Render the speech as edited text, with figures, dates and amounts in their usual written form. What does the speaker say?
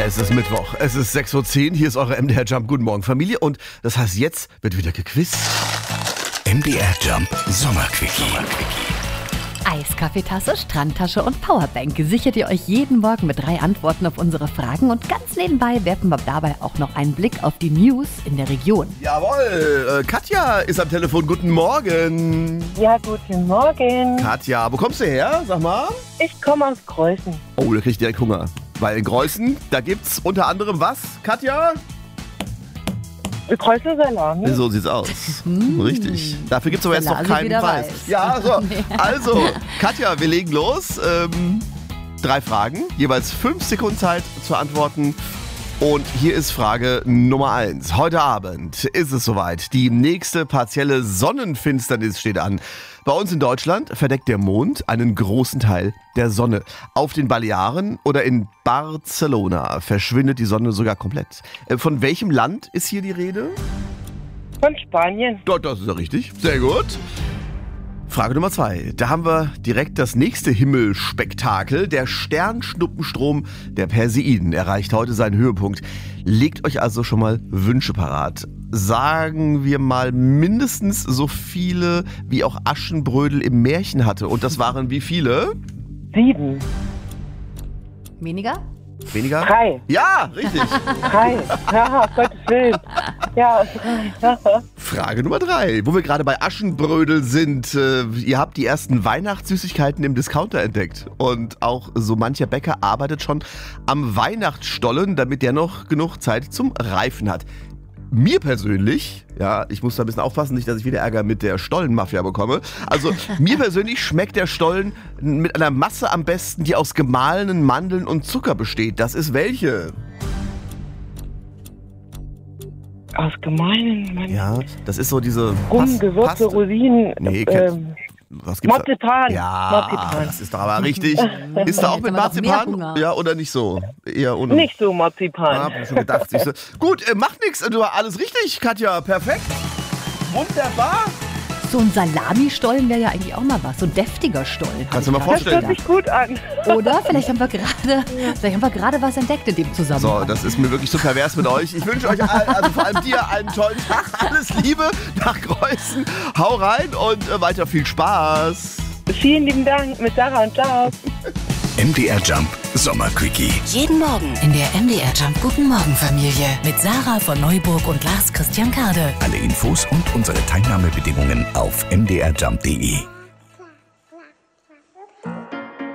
Es ist Mittwoch, es ist 6:10 Uhr, hier ist eure MDR Jump. Guten Morgen Familie und das heißt, jetzt wird wieder gequizt. MDR Jump Sommerquickie. Eiskaffeetasse, Strandtasche und Powerbank sichert ihr euch jeden Morgen mit 3 Antworten auf unsere Fragen und ganz nebenbei werfen wir dabei auch noch einen Blick auf die News in der Region. Jawohl, Katja ist am Telefon. Guten Morgen. Ja, guten Morgen. Katja, wo kommst du her? Sag mal. Ich komme aus Greußen. Oh, da krieg ich direkt Hunger. Weil in Greußen, da gibt's unter anderem was, Katja? Greußen Salami. So sieht's aus. Richtig. Dafür gibt's aber jetzt noch keinen Preis. Weiß. Ja, so. Also, Katja, wir legen los. 3 Fragen, jeweils 5 Sekunden Zeit zu antworten. Und hier ist Frage Nummer 1. Heute Abend ist es soweit. Die nächste partielle Sonnenfinsternis steht an. Bei uns in Deutschland verdeckt der Mond einen großen Teil der Sonne. Auf den Balearen oder in Barcelona verschwindet die Sonne sogar komplett. Von welchem Land ist hier die Rede? Von Spanien. Dort, das ist ja richtig. Sehr gut. Frage Nummer 2. Da haben wir direkt das nächste Himmelspektakel. Der Sternschnuppenstrom der Perseiden erreicht heute seinen Höhepunkt. Legt euch also schon mal Wünsche parat. Sagen wir mal mindestens so viele, wie auch Aschenbrödel im Märchen hatte. Und das waren wie viele? 7. Weniger? Weniger? 3. Ja, richtig. 3. Ja, Gottes Willen. Ja, 3. Frage Nummer 3, wo wir gerade bei Aschenbrödel sind. Ihr habt die ersten Weihnachtssüßigkeiten im Discounter entdeckt. Und auch so mancher Bäcker arbeitet schon am Weihnachtsstollen, damit der noch genug Zeit zum Reifen hat. Mir persönlich, ja, ich muss da ein bisschen aufpassen, nicht, dass ich wieder Ärger mit der Stollenmafia bekomme. Also mir persönlich schmeckt der Stollen mit einer Masse am besten, die aus gemahlenen Mandeln und Zucker besteht. Das ist welche? Aus gemeinen Mann. Ja, das ist so diese Gewürze, Rosinen. Nee, was gibt's Marzipan. Da? Ja, Marzipan. das ist doch aber richtig. Ist da auch Jetzt mit haben wir doch mehr Marzipan? Hunger. Ja, oder nicht so? Eher ohne. Nicht so Marzipan. Ja, hab ich schon gedacht. Siehst du. Gut, macht nichts. Du hast alles richtig, Katja. Perfekt. Wunderbar. So ein Salami-Stollen wäre ja eigentlich auch mal was. So ein deftiger Stollen. Kannst du mal Das vorstellen. hört sich gut an. Oder? Vielleicht haben wir gerade was entdeckt in dem Zusammenhang. So, das ist mir wirklich so pervers mit euch. Ich wünsche euch allen, also vor allem dir, einen tollen Tag. Alles Liebe nach Greußen. Hau rein und weiter viel Spaß. Vielen lieben Dank mit Sarah und ciao. MDR Jump Sommerquickie. Jeden Morgen in der MDR Jump Guten Morgen Familie mit Sarah von Neuburg und Lars Christian Kade. Alle Infos und unsere Teilnahmebedingungen auf mdrjump.de.